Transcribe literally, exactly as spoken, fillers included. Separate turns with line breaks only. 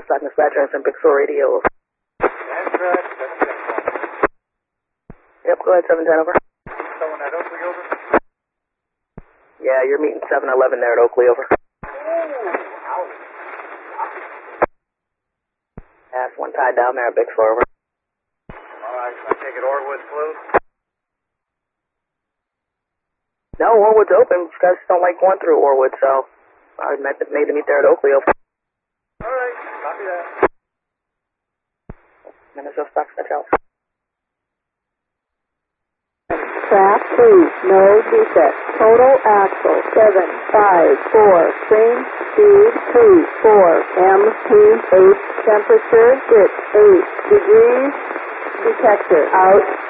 Stock Dispatcher and Big Sur Radio.
That's right.
Yep, go ahead, seven ten over.
Someone at Oakley over?
Yeah, you're meeting seven eleven there at Oakley over. That's one tied down there at Big Sur over.
Alright, I take it Orwood's closed?
No, Orwood's open. These guys don't like going through Orwood, so I made to meet there at Oakley over.
Alright, copy that.
Minnesota Stock Dispatch out.
Track two, no defect. Total axle seven five four. Train speed two four. M P H temperature six eight degrees. Detector out.